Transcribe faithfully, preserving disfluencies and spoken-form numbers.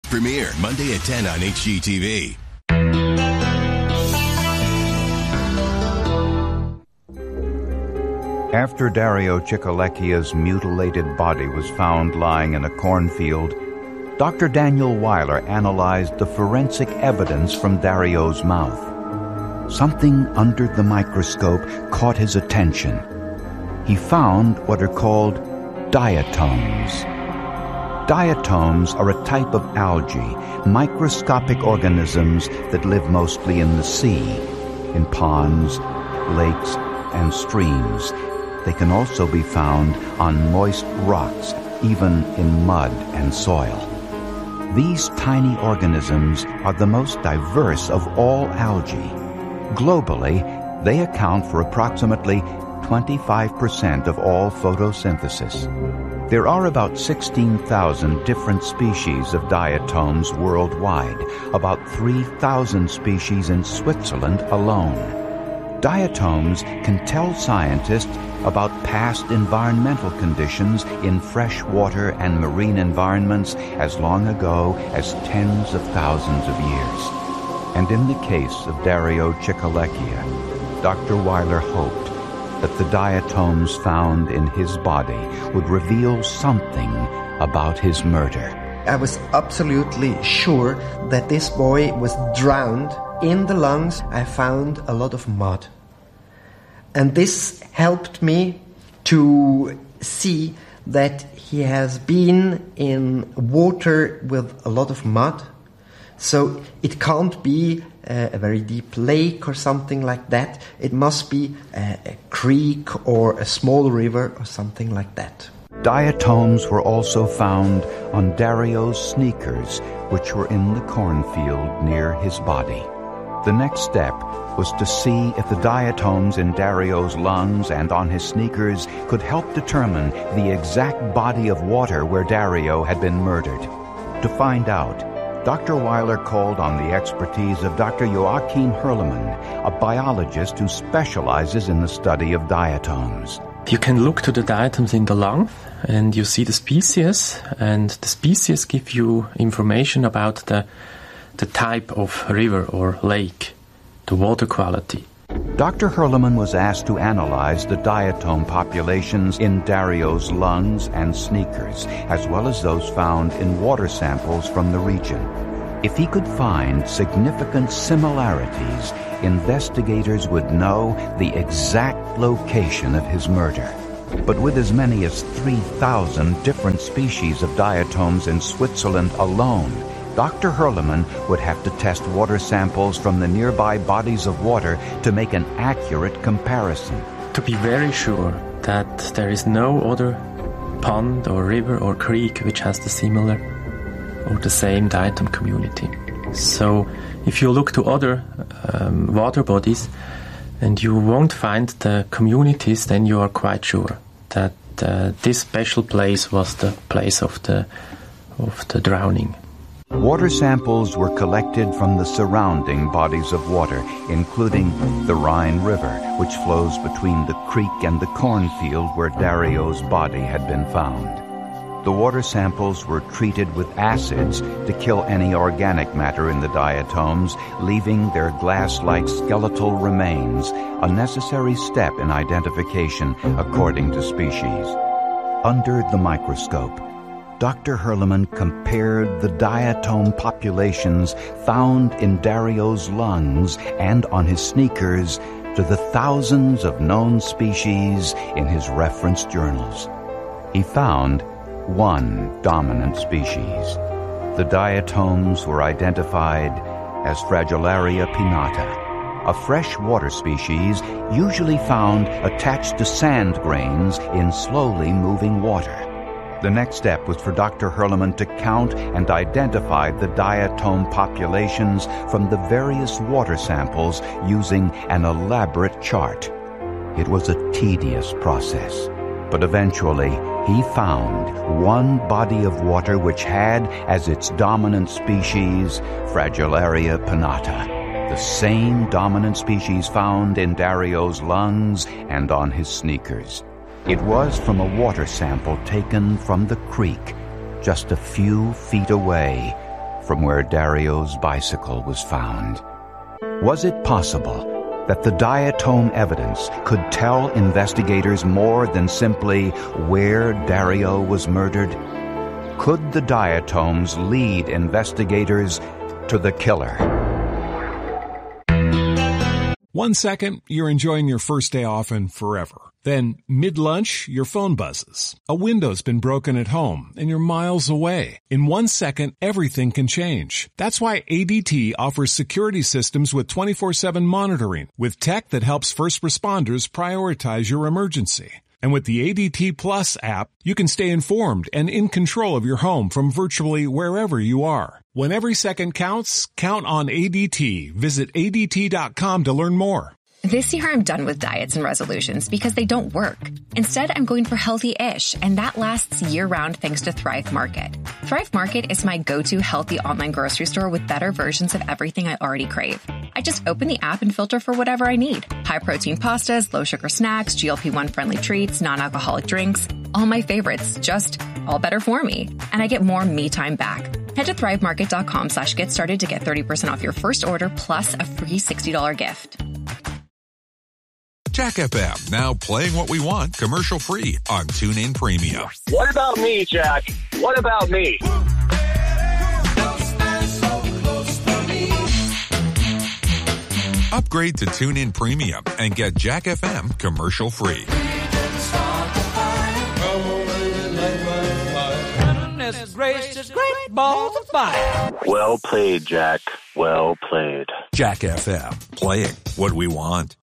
Premiere Monday at ten on H G T V. After Dario Cicallecchia's mutilated body was found lying in a cornfield, Doctor Daniel Weiler analyzed the forensic evidence from Dario's mouth. Something under the microscope caught his attention. He found what are called diatoms. Diatoms are a type of algae, microscopic organisms that live mostly in the sea, in ponds, lakes, and streams. They can also be found on moist rocks, even in mud and soil. These tiny organisms are the most diverse of all algae. Globally, they account for approximately twenty-five percent of all photosynthesis. There are about sixteen thousand different species of diatoms worldwide, about three thousand species in Switzerland alone. Diatoms can tell scientists about past environmental conditions in fresh water and marine environments as long ago as tens of thousands of years. And in the case of Dario Cicallecchia, Doctor Weiler hoped that the diatoms found in his body would reveal something about his murder. I was absolutely sure that this boy was drowned. In the lungs, I found a lot of mud. And this helped me to see that he has been in water with a lot of mud. So it can't be a, a very deep lake or something like that. It must be a, a creek or a small river or something like that. Diatoms were also found on Dario's sneakers, which were in the cornfield near his body. The next step was to see if the diatoms in Dario's lungs and on his sneakers could help determine the exact body of water where Dario had been murdered. To find out, Doctor Weiler called on the expertise of Doctor Joachim Hürlimann, a biologist who specializes in the study of diatoms. You can look to the diatoms in the lung and you see the species, and the species give you information about the the type of river or lake, the water quality. Doctor Hürlimann was asked to analyze the diatom populations in Dario's lungs and sneakers, as well as those found in water samples from the region. If he could find significant similarities, investigators would know the exact location of his murder. But with as many as three thousand different species of diatoms in Switzerland alone, Doctor Hürlimann would have to test water samples from the nearby bodies of water to make an accurate comparison. To be very sure that there is no other pond or river or creek which has the similar or the same diatom community. So if you look to other um, water bodies and you won't find the communities, then you are quite sure that uh, this special place was the place of the of the drowning. Water samples were collected from the surrounding bodies of water, including the Rhine River, which flows between the creek and the cornfield where Dario's body had been found. The water samples were treated with acids to kill any organic matter in the diatoms, leaving their glass-like skeletal remains, a necessary step in identification according to species. Under the microscope, Doctor Hürlimann compared the diatom populations found in Dario's lungs and on his sneakers to the thousands of known species in his reference journals. He found one dominant species. The diatoms were identified as Fragillaria pinnata, a freshwater species usually found attached to sand grains in slowly moving water. The next step was for Doctor Hürlimann to count and identify the diatom populations from the various water samples using an elaborate chart. It was a tedious process, but eventually he found one body of water which had as its dominant species Fragillaria pinnata, the same dominant species found in Dario's lungs and on his sneakers. It was from a water sample taken from the creek just a few feet away from where Dario's bicycle was found. Was it possible that the diatome evidence could tell investigators more than simply where Dario was murdered? Could the diatomes lead investigators to the killer? One second, you're enjoying your first day off and forever. Then, mid-lunch, your phone buzzes. A window's been broken at home, and you're miles away. In one second, everything can change. That's why A D T offers security systems with twenty-four seven monitoring, with tech that helps first responders prioritize your emergency. And with the A D T Plus app, you can stay informed and in control of your home from virtually wherever you are. When every second counts, count on A D T. Visit A D T dot com to learn more. This year I'm done with diets and resolutions because they don't work. Instead, I'm going for healthy-ish, and that lasts year-round thanks to Thrive Market. Thrive Market is my go-to healthy online grocery store with better versions of everything I already crave. I just open the app and filter for whatever I need. High-protein pastas, low-sugar snacks, G L P one friendly treats, non-alcoholic drinks. All my favorites, just all better for me. And I get more me time back. Head to thrivemarket.com slash get started to get thirty percent off your first order plus a free sixty dollars gift. Jack F M, now playing what we want commercial-free on TuneIn Premium. What about me, Jack? What about me? Upgrade to TuneIn Premium and get Jack F M commercial-free. Gracious, great balls of fire. Well played, Jack. Well played. Jack F M, playing what we want.